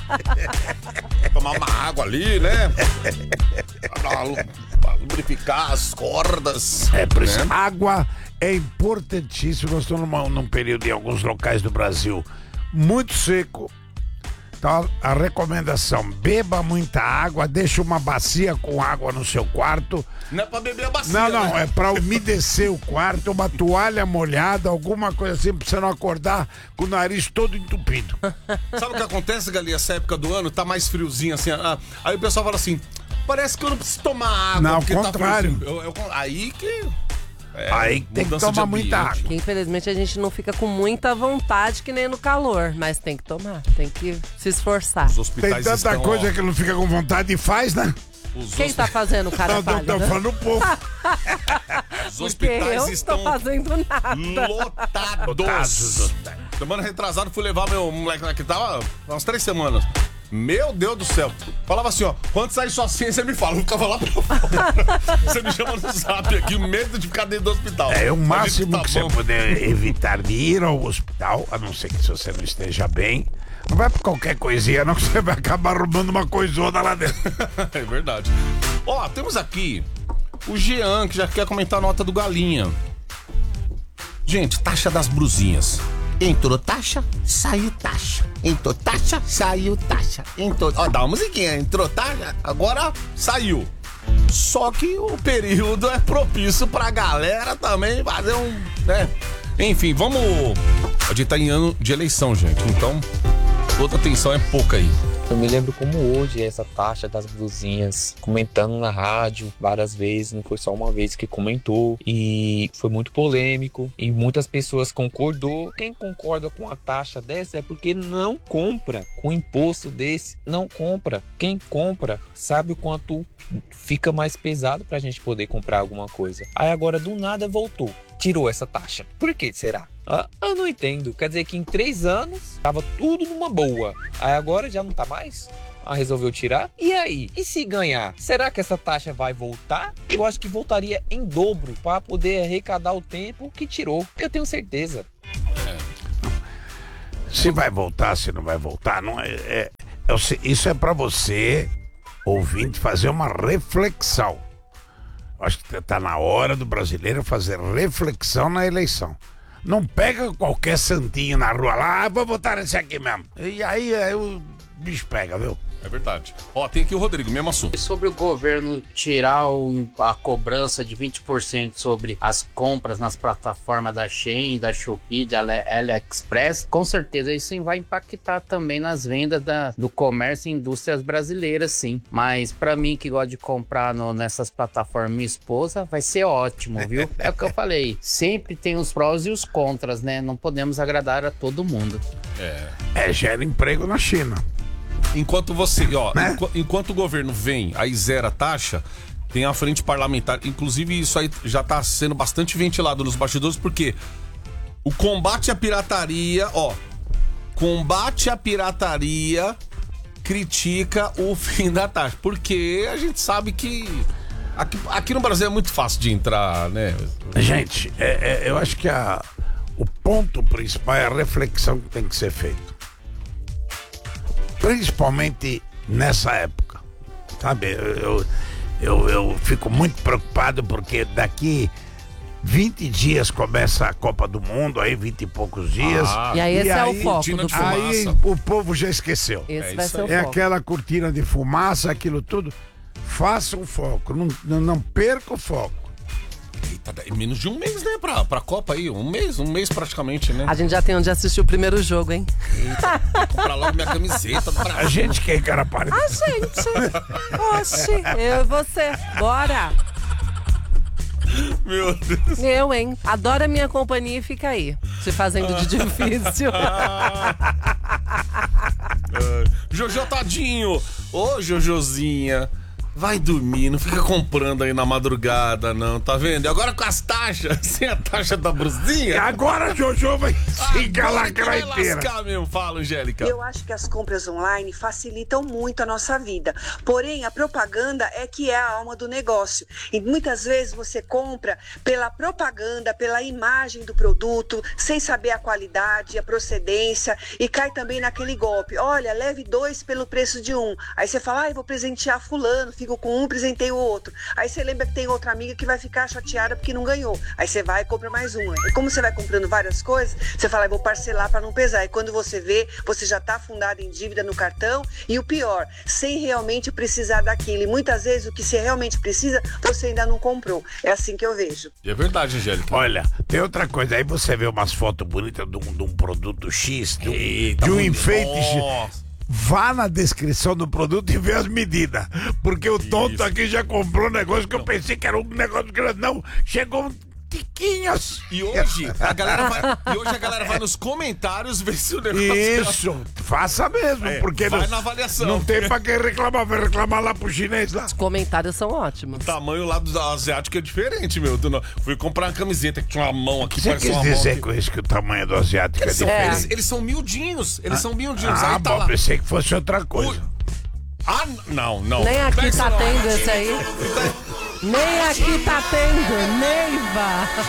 Tomar uma água ali, né? Pra lubrificar as cordas. Por isso, né? água é importantíssimo. Nós estamos num período em alguns locais do Brasil muito seco. Então, a recomendação, beba muita água, deixa uma bacia com água no seu quarto. Não é pra beber a bacia, Não, né? é pra umedecer o quarto, uma toalha molhada, alguma coisa assim, pra você não acordar com o nariz todo entupido. Sabe o que acontece, Galinha? Essa época do ano tá mais friozinho, assim. Aí o pessoal fala assim, parece que eu não preciso tomar água. Não, ao porque contrário. Tá friozinho. Aí que... Aí tem que mudança de tomar muita ambiente. água. Que infelizmente a gente não fica com muita vontade que nem no calor, mas tem que tomar, tem que se esforçar. Os Tem hospitais tanta estão, coisa que não fica com vontade e faz, né? Quem tá fazendo o cara Não, tô pálido? falando o povo. Os Porque hospitais eu não estão tô fazendo nada. lotados. Semana retrasada fui levar meu moleque lá que tava umas 3 semanas. Meu Deus do céu. Falava assim, ó, quando sair sua senha, você me fala. Eu ficava lá pra fora. Você me chama no zap aqui, medo de ficar dentro do hospital. É o Mas máximo tá que você bom. puder evitar de ir ao hospital, a não ser que se você não esteja bem. Não vai por qualquer coisinha, não, que você vai acabar roubando uma coisona lá dentro. É verdade. Ó, temos aqui o Jean, que já quer comentar a nota do Galinha. Gente, taxa das brusinhas. Entrou taxa, saiu taxa. Entrou taxa, saiu taxa. Entrou... Ó, dá uma musiquinha. Entrou taxa, agora saiu. Só que o período é propício pra galera também fazer um... né? Enfim, vamos... A gente tá em ano de eleição, gente. Então, toda atenção é pouca aí. Eu me lembro como hoje essa taxa das blusinhas, comentando na rádio várias vezes, não foi só uma vez que comentou, e foi muito polêmico, e muitas pessoas concordou. Quem concorda com a taxa dessa é porque não compra, com imposto desse, não compra. Quem compra sabe o quanto fica mais pesado pra gente poder comprar alguma coisa. Aí agora do nada voltou, tirou essa taxa. Por que será? Eu não entendo. Quer dizer que em 3 anos tava tudo numa boa. Aí agora já não tá mais? Resolveu tirar? E aí? E se ganhar? Será que essa taxa vai voltar? Eu acho que voltaria em dobro para poder arrecadar o tempo que tirou. Eu tenho certeza. Se vai voltar, se não vai voltar, não isso é pra você, ouvinte, fazer uma reflexão. Acho que tá na hora do brasileiro fazer reflexão na eleição. Não pega qualquer santinho na rua lá, vou votar nesse aqui mesmo. E aí o bicho pega, viu? É verdade. Ó, tem aqui o Rodrigo, mesmo assunto. Sobre o governo tirar a cobrança de 20% sobre as compras nas plataformas da Shein, da Shopee, da AliExpress, com certeza isso vai impactar também nas vendas do comércio e indústrias brasileiras, sim. Mas pra mim que gosta de comprar nessas plataformas, minha esposa, vai ser ótimo, viu? É o que eu falei, sempre tem os prós e os contras, né? Não podemos agradar a todo mundo. Gera emprego na China. Enquanto você, ó, Né? enquanto o governo vem, aí zera a taxa, tem a frente parlamentar. Inclusive, isso aí já tá sendo bastante ventilado nos bastidores, porque o combate à pirataria, critica o fim da taxa. Porque a gente sabe que aqui no Brasil é muito fácil de entrar, né? Gente, eu acho que o ponto principal é a reflexão que tem que ser feita. Principalmente nessa época, sabe? Eu fico muito preocupado porque daqui 20 dias começa a Copa do Mundo, aí 20 e poucos dias. E aí esse é o foco cortina do de filme. Aí fumaça. o povo já esqueceu. Esse vai isso ser o É foco. aquela cortina de fumaça, aquilo tudo. Faça o foco, não perca o foco. Eita, menos de um mês, né, pra Copa aí. Um mês praticamente, né? A gente já tem onde assistir o primeiro jogo, hein? Vou comprar logo minha camiseta do A Brasil. gente quer cara para. A gente. Oxi, eu e você. Bora. Meu Deus. Eu, hein? Adoro a minha companhia e fica aí. Se fazendo de difícil. Jojo tadinho. Ô, Jojozinha. Vai dormir, não fica comprando aí na madrugada, não, tá vendo? E agora com as taxas, sem a taxa da brusinha... Agora a Jojo vai se engalar agora que vai inteira. lascar mesmo, fala, Angélica. Eu acho que as compras online facilitam muito a nossa vida. Porém, a propaganda é que é a alma do negócio. E muitas vezes você compra pela propaganda, pela imagem do produto, sem saber a qualidade, a procedência, e cai também naquele golpe. Olha, leve 2 pelo preço de 1. Aí você fala, eu vou presentear fulano, fico com um, presentei o outro. Aí você lembra que tem outra amiga que vai ficar chateada porque não ganhou. Aí você vai e compra mais uma. E como você vai comprando várias coisas, você fala, vou parcelar para não pesar. E quando você vê, você já está afundado em dívida no cartão. E o pior, sem realmente precisar daquilo. E muitas vezes o que você realmente precisa, você ainda não comprou. É assim que eu vejo. É verdade, Angélica. Olha, tem outra coisa. Aí você vê umas fotos bonitas de um produto X, de Eita, um bonito. enfeite X. Nossa. Vá na descrição do produto e vê as medidas. Porque o tonto Isso. aqui já comprou um negócio que eu pensei que era um negócio grande. Não, chegou um tiquinhos. E hoje a galera vai nos comentários ver se o negócio... Isso, faça mesmo, porque vai não, na avaliação. não tem pra quem reclamar, vai reclamar lá pro chinês lá. Os comentários são ótimos. O tamanho lá do asiático é diferente, meu. Fui comprar uma camiseta que tinha uma mão aqui, Você parece quis uma mão dizer aqui. com isso que o tamanho do asiático é Eles são, diferente? eles são miudinhos. Eles são miudinhos. Ah, Aí tá bom, lá. pensei que fosse outra coisa. Ah, não. Nem aqui Pega tá isso não. tendo esse aí. Nem aqui tá tendo, Neiva.